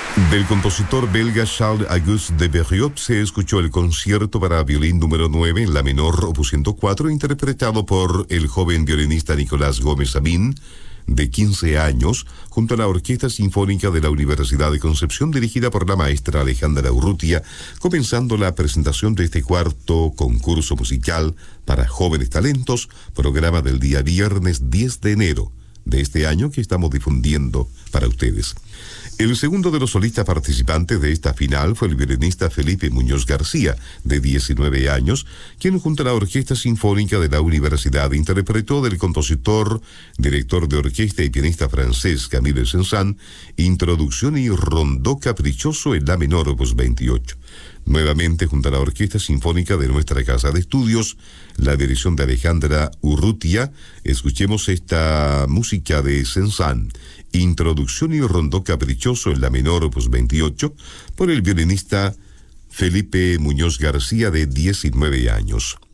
Del compositor belga Charles-Auguste Deverriot se escuchó el concierto para violín número 9 en la menor opus 104, interpretado por el joven violinista Nicolás Gómez Sabín, de 15 años, junto a la Orquesta Sinfónica de la Universidad de Concepción, dirigida por la maestra Alejandra Urrutia, comenzando la presentación de este cuarto concurso musical para jóvenes talentos, programa del día viernes 10 de enero de este año que estamos difundiendo para ustedes. El segundo de los solistas participantes de esta final fue el violinista Felipe Muñoz García, de 19 años, quien junto a la Orquesta Sinfónica de la Universidad interpretó del compositor, director de orquesta y pianista francés Camille Saint-Saëns, Introducción y Rondó Caprichoso en la menor opus 28. Nuevamente junto a la Orquesta Sinfónica de nuestra Casa de Estudios, la dirección de Alejandra Urrutia, escuchemos esta música de Saint-Saëns, Introducción y Rondó Caprichoso en la menor opus 28, por el violinista Felipe Muñoz García, de 19 años.